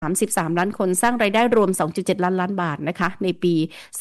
33ล้านคนสร้างรายได้รวม 2.7 ล้านบาทนะคะในปี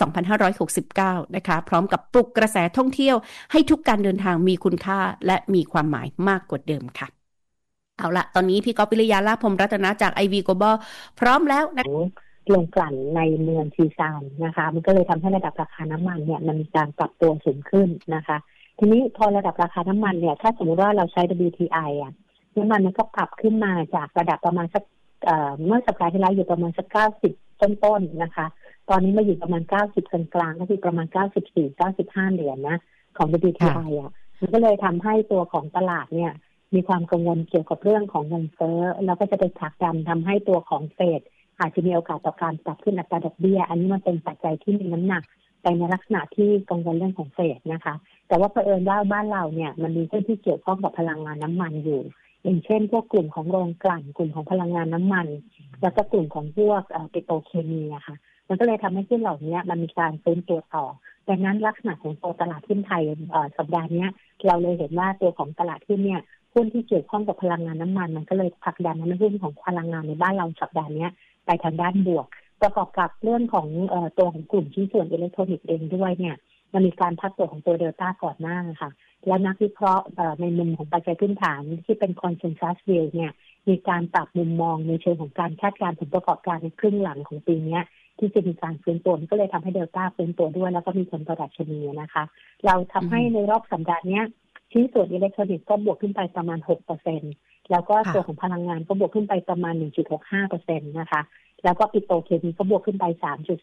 2569นะคะพร้อมกับปลุกกระแสท่องเที่ยวให้ทุกการเดินทางมีคุณค่าและมีความหมายมากกว่าเดิมค่ะเอาละตอนนี้พี่ก๊อฟวิริยาลาภพรหมรัตนะจาก IV Global พร้อมแล้วนะลงกลั่นในเมืองซีซานนะคะมันก็เลยทำให้ระดับราคาน้ำมันเนี่ยมันมีการปรับตัวสูงขึ้นนะคะทีนี้พอระดับราคาน้ำมันเนี่ยถ้าสมมติว่าเราใช้ WTI น้ำมันก็ปรับขึ้นมาจากระดับประมาณสักเมื่อสัปดาห์ที่แล้วอยู่ประมาณสัก90ต้นๆนะคะตอนนี้มาอยู่ประมาณ90กลางๆก็คือประมาณ94-95เหรียญนะของ WTI มันก็เลยทำให้ตัวของตลาดเนี่ยมีความกังวลเกี่ยวกับเรื่องของเงินเฟ้อแล้วก็จะไปผลักดันทำให้ตัวของเฟดอาจจะมีโอกาสต่อการปรับขึ้นอัตราดอกเบี้ยอันนี้มันเป็นปัจจัยที่มีน้ำหนักไปในลักษณะที่กังวลเรื่องของเฟดนะคะแต่ว่าเผอิญว่าบ้านเราเนี่ยมันมีเรื่องที่เกี่ยวข้องกับพลังงานน้ำมันอยู่อย่างเช่นพวกกลุ่มของโรงกลั่นกลุ่มของพลังงานน้ำมันแล้วก็กลุ่มของพวกปิโตรเคมีอะค่ะมันก็เลยทำให้หุ้นเหล่านี้มันมีการฟื้นตัวต่อดังนั้นลักษณะของตัวตลาดหุ้นไทยสัปดาห์นี้เราเลยเห็นว่าตัวของตลาดหุ้นเนี่ยหุ้นที่เกี่ยวข้องกับพลังงานน้ำมันมันก็เลยผลักดันให้หุ้นของพลังงานในบ้านเราสัปดาห์นี้ไปทางด้านบวกประกอบกับเรื่องของตัวของกลุ่มชิ้นส่วนอิเล็กทรอนิกส์เองด้วยเนี่ยมันมีการพักตัวของตัวเดลต้าก่อนหน้าค่ะและนักวิเคราะห์ในมุมของปัจจัยพื้นฐานที่เป็น consensus view เนี่ยมีการปรับมุมมองในเชิงของการคาดการณ์ผลประกอบการในครึ่งหลังของปีนี้ที่จะมีการฟื้นตัวก็เลยทำให้เดลต้าฟื้นตัวด้วยแล้วก็มีผลต่อดัชนีนะคะเราทำให้ในรอบสัปดาห์นี้ชิ้นส่วนอิเล็กทรอนิกส์ก็บวกขึ้นไปประมาณ 6% แล้วก็ตัวของพลังงานก็บวกขึ้นไปประมาณ 1.65% นะคะแล้วก็ปิโตรเคมีก็บวกขึ้นไป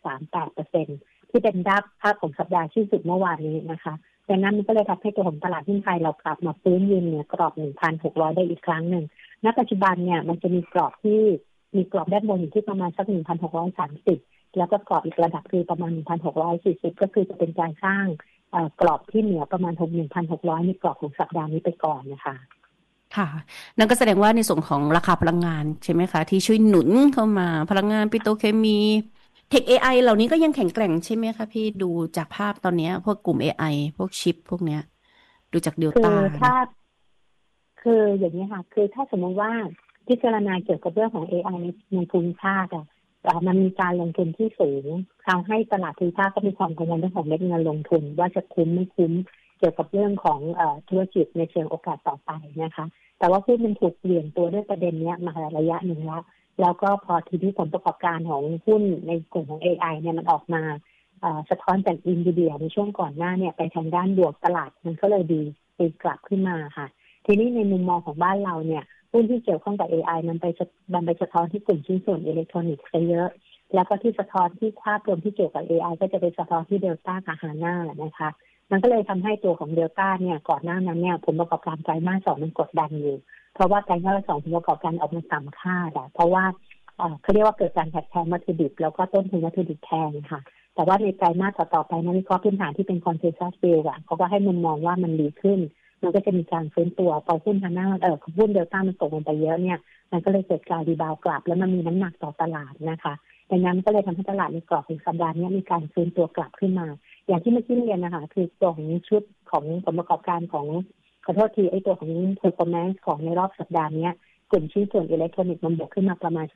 3.38% ที่เป็นดับภาพของสัปดาห์ที่สุดเมื่อวานนี้นะคะดังนั้นมันก็เลยทำให้ตัวของตลาดหุ้นไทยเรากลับมาฟื้นยืนเหนือกรอบ 1,600 ได้อีกครั้งหนึ่งณปัจจุบันเนี่ยมันจะมีกรอบด้านบนอยู่ที่ประมาณสัก 1,630 แล้วก็กรอบอีกระดับคือประมาณ 1,640 ก็คือจะเป็นการสร้างกรอบที่เหนือประมาณ 1,600 ในกรอบของสัปดาห์นี้ไปก่อนนะคะค่ะนั่นก็แสดงว่าในส่วนของราคาพลังงานใช่ไหมคะที่ช่วยหนุนเข้ามาพลังงานปิโตรเคมีเทค AI เหล่านี้ก็ยังแข็งแกร่งใช่ไหมคะพี่ดูจากภาพตอนนี้พวกกลุ่ม AI พวกชิปพวกเนี้ยดูจากเดลต้าคืออย่างนี้ค่ะคือถ้าสมมติว่าพิจารณาเกี่ยวกับเรื่องของ AI ในภูมิภาคมันมีการลงทุนที่สูงทำให้ตลาดภูมิภาคก็มีความกังวลเรื่องของเม็ดเงินลงทุนว่าจะคุ้มไม่คุ้มเกี่ยวกับเรื่องของธุรกิจในเชิงโอกาสต่อไปนะคะแต่ว่าหุ้นมันถูกเปลี่ยนตัวด้วยประเด็นนี้มาระยะหนึ่งแล้วก็พอทีนี้ผลประกอบการของหุ้นในกลุ่มของ AI เนี่ยมันออกมาสะท้อนจาก Nvidia ในช่วงก่อนหน้าเนี่ยไปทางด้านบวกตลาดมันก็เลยดีกลับขึ้นมาค่ะทีนี้ในมุมมองของบ้านเราเนี่ยหุ้นที่เกี่ยวข้องกับ AI มันไปสะท้อนที่กลุ่มชิ้นส่วนอิเล็กทรอนิกส์เยอะแล้วก็ที่สะท้อนที่ภาพรวมที่เกี่ยวกับ AI ก็จะไปสะท้อนที่เดลต้ากับฮาน่านะคะมันก็เลยทำให้ตัวของเดลต้าเนี่ยก่อนหน้านั้นเนี่ยผลประกอบการไตรมาส 2มันกดดันอยู่เพราะว่าไตรมาส 2ผลประกอบการออกมาต่ำคาดเพราะว่าเขาเรียกว่าเกิดการขาดแคลนวัตถุดิบแล้วก็ต้นทุนวัตถุดิบแพงค่ะแต่ว่าในไตรมาสต่อไปนักวิเคราะห์พื้นฐานที่เป็น consensus view เขาก็ให้มุมมองว่ามันดีขึ้นมันก็จะมีการฟื้นตัวพอหุ้นฮาน่าหุ้นเดลต้ามันตกลงไปเยอะเนี่ยมันก็เลยเกิดการรีบาวกลับแล้วมันมีน้ำหนักต่อตลาดนะคะดังนั้นก็เลยทำให้ตลาดในกรอบของสัปดาห์นี้มีการฟื้นตัวกลับขึ้นมาอย่างที่เมื่อกี้เรียนนะคะคือตัวของชุดของผลประกอบการของขอโทษทีไอ้ตัวของ performance ของในรอบสัปดาห์นี้กลุ่มชิ้นส่วนอิเล็กทรอนิกส์มันบวกขึ้นมาประมาณ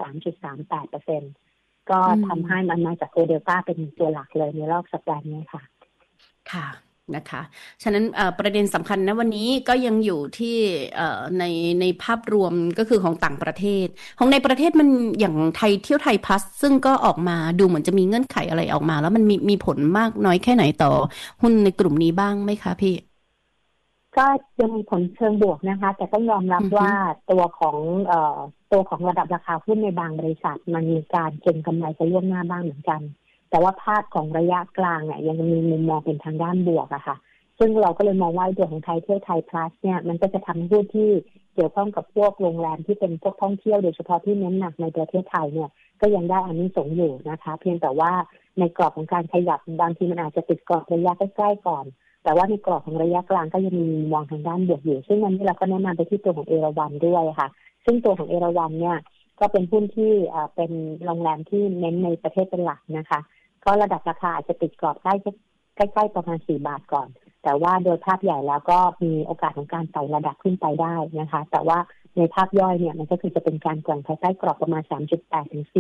3.38% ก็ทำให้มันมาจากตัวเดลต้าเป็นตัวหลักเลยในรอบสัปดาห์นี้ค่ะค่ะนะคะฉะนั้นประเด็นสำคัญนะวันนี้ก็ยังอยู่ที่ในภาพรวมก็คือของต่างประเทศของในประเทศมันอย่างไทยเที่ยวไทยพลัสซึ่งก็ออกมาดูเหมือนจะมีเงื่อนไขอะไรออกมาแล้วมันมีผลมากน้อยแค่ไหนต่อหุ้นในกลุ่มนี้บ้างไหมคะพี่ก็ยังมีผลเชิงบวกนะคะแต่ต้องยอมรับว่าตัวของระดับราคาหุ้นในบางบริษัทมันมีการเก็งกำไรไปล่วงหน้าบ้างเหมือนกันแต่ว่าภาพของระยะกลางเนี่ยยังมีมุมมองเป็นทางด้านบวกอะค่ะซึ่งเราก็เลยมองว่าตัวของไทยเที่ยวไทยพลัสเนี่ยมันก็จะทำให้หุ้นที่เกี่ยวข้องกับพวกโรงแรมที่เป็นพวกท่องเที่ยวโดยเฉพาะที่เน้นหนักในประเทศไทยเนี่ยก็ยังได้อานิสงส์อยู่นะคะเพียงแต่ว่าในกรอบของการขยับบางทีมันอาจจะติดกรอบระยะใกล้ๆก่อนแต่ว่าในกรอบของระยะกลางก็ยังมีมองทางด้านบวกอยู่ซึ่งวันนี้เราก็แนะนำไปที่ตัวของเอราวัณด้วยค่ะซึ่งตัวของเอราวัณเนี่ยก็เป็นหุ้นที่เป็นโรงแรมที่เน้นในประเทศเป็นหลักนะคะก็ระดับราคาอาจจะติดกรอบใกล้ประมาณ4 บาทก่อนแต่ว่าโดยภาพใหญ่แล้วก็มีโอกาสของการไต่ระดับขึ้นไปได้นะคะแต่ว่าในภาพย่อยเนี่ยมันก็คือจะเป็นการแกว่งภายใต้กรอบประมาณ 3.8 ถึง